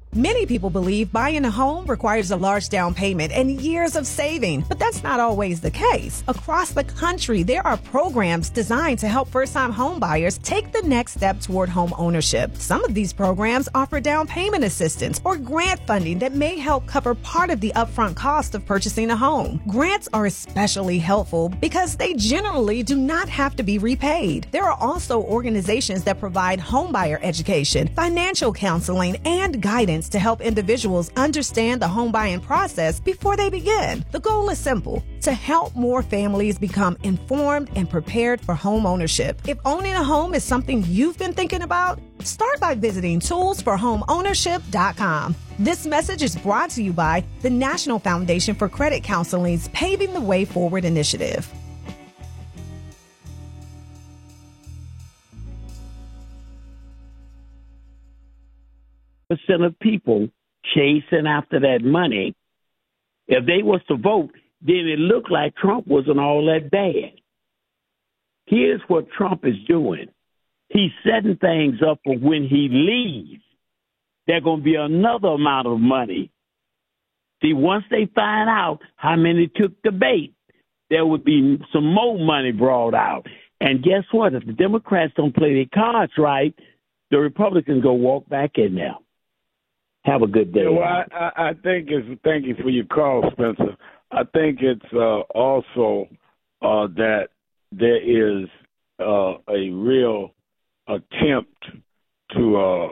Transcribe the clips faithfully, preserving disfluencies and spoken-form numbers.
Many people believe buying a home requires a large down payment and years of saving, but that's not always the case. Across the country, there are programs designed to help first-time home buyers take the next step toward home ownership. Some of these programs offer down payment assistance or grant funding that may help cover part of the upfront cost of purchasing a home. Grants are especially helpful because they generally do not have to be repaid. There are also organizations that provide homebuyer education, financial counseling, and guidance to help individuals understand the home buying process before they begin. The goal is simple: to help more families become informed and prepared for home ownership. If owning a home is something you've been thinking about, start by visiting tools for home ownership dot com. This message is brought to you by the National Foundation for Credit Counseling's Paving the Way Forward initiative. Percent of people chasing after that money, if they was to vote, then it looked like Trump wasn't all that bad. Here's what Trump is doing. He's setting things up for when he leaves. There's going to be another amount of money. See, once they find out how many took the bait, there would be some more money brought out. And guess what? If the Democrats don't play their cards right, the Republicans go walk back in there. Have a good day. Yeah, well, I, I think it's, thank you for your call, Spencer. I think it's uh, also uh, that there is uh, a real attempt to uh,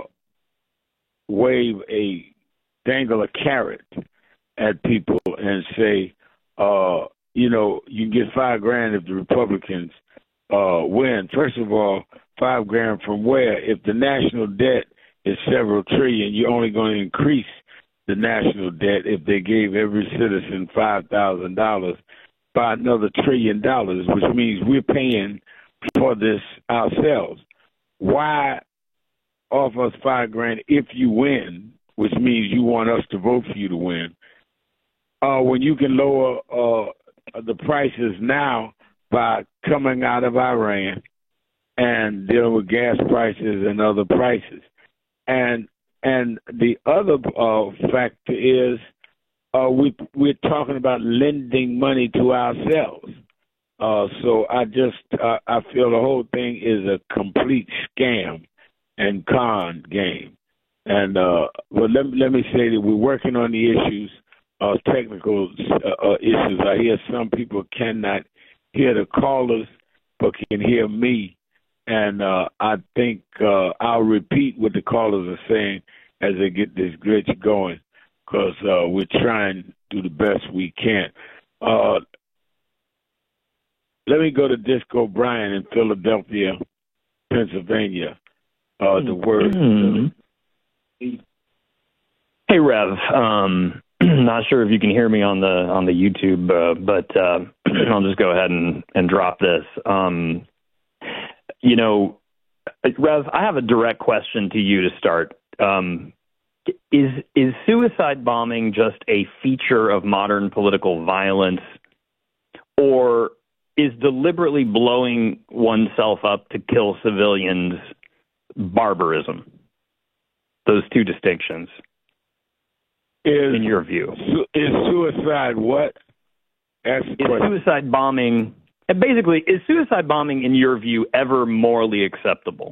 wave a dangle a carrot at people and say, uh, you know, you can get five grand if the Republicans uh, win. First of all, five grand from where? If the national debt is several trillion, you're only going to increase the national debt if they gave every citizen five thousand dollars by another trillion dollars, which means we're paying for this ourselves. Why offer us five grand if you win, which means you want us to vote for you to win, uh, when you can lower uh, the prices now by coming out of Iran and dealing with gas prices and other prices? And and the other uh, factor is uh, we we're talking about lending money to ourselves. Uh, so I just uh, I feel the whole thing is a complete scam and con game. And uh, well, let let me say that we're working on the issues, uh, technical uh, issues. I hear some people cannot hear the callers, but can hear me. And uh, I think uh, I'll repeat what the callers are saying as they get this glitch going, because uh, we're trying to do the best we can. Uh, let me go to Disco Brian in Philadelphia, Pennsylvania. Uh, the word. Mm-hmm. Hey, Rev. Um, not sure if you can hear me on the on the YouTube, uh, but uh, I'll just go ahead and, and drop this. Um, You know, Rev, I have a direct question to you to start. Um, is is suicide bombing just a feature of modern political violence, or is deliberately blowing oneself up to kill civilians barbarism? Those two distinctions, is, in your view. Is suicide what? Ask the is question. suicide bombing... And basically, is suicide bombing, in your view, ever morally acceptable?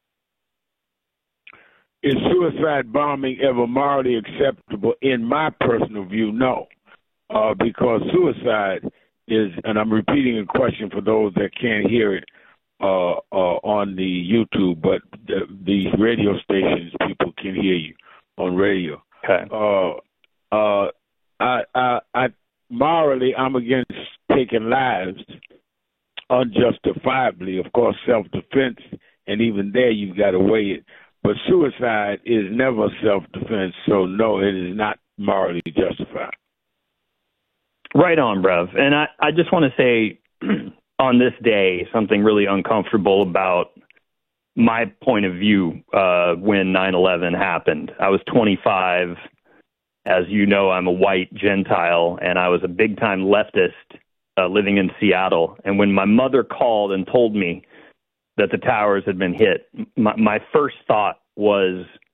Is suicide bombing ever morally acceptable? In my personal view, no. Uh, because suicide is, and I'm repeating a question for those that can't hear it uh, uh, on the YouTube, but the, these radio stations, people can hear you on radio. Okay. Uh, uh, I, I, I, morally, I'm against taking lives unjustifiably. Of course, self-defense, and even there you've got to weigh it. But suicide is never self-defense, so no, it is not morally justified. Right on, Brev. And I, I just want to say on this day something really uncomfortable about my point of view uh, when nine eleven happened. I was twenty-five. As you know, I'm a white Gentile, and I was a big-time leftist Uh, living in Seattle. And when my mother called and told me that the towers had been hit, my, my first thought was,